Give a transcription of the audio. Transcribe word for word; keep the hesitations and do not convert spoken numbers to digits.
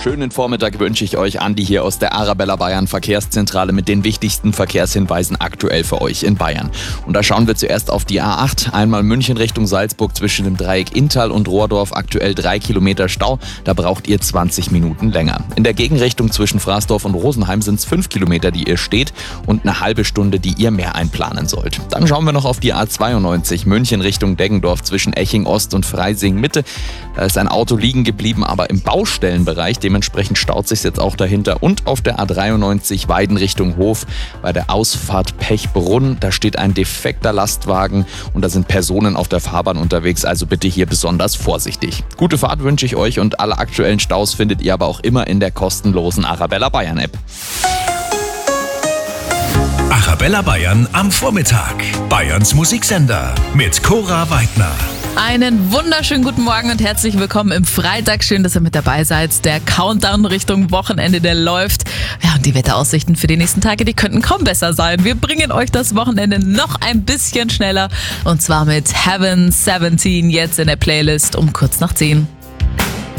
schönen Vormittag wünsche ich euch. Andi hier aus der Arabella Bayern Verkehrszentrale mit den wichtigsten Verkehrshinweisen aktuell für euch in Bayern. Und da schauen wir zuerst auf die A acht. Einmal München Richtung Salzburg zwischen dem Dreieck Inntal und Rohrdorf. Aktuell drei Kilometer Stau. Da braucht ihr zwanzig Minuten länger. In der Gegenrichtung zwischen Fraßdorf und Rosenheim sind es fünf Kilometer, die ihr steht und eine halbe Stunde, die ihr mehr einplanen sollt. Dann schauen wir noch auf die A zweiundneunzig München Richtung Deggendorf zwischen Eching Ost und Freising Mitte. Da ist ein Auto liegen geblieben, aber im Baustellenbereich. Dementsprechend staut sich jetzt auch dahinter. Und auf der A dreiundneunzig Weiden Richtung Hof bei der Ausfahrt Pechbrunn. Da steht ein defekter Lastwagen und da sind Personen auf der Fahrbahn unterwegs. Also bitte hier besonders vorsichtig. Gute Fahrt wünsche ich euch und alle aktuellen Staus findet ihr aber auch immer in der kostenlosen Arabella Bayern App. Arabella Bayern am Vormittag. Bayerns Musiksender mit Cora Weidner. Einen wunderschönen guten Morgen und herzlich willkommen im Freitag. Schön, dass ihr mit dabei seid. Der Countdown Richtung Wochenende, der läuft. Ja, und die Wetteraussichten für die nächsten Tage, die könnten kaum besser sein. Wir bringen euch das Wochenende noch ein bisschen schneller. Und zwar mit Heaven siebzehn jetzt in der Playlist um kurz nach zehn.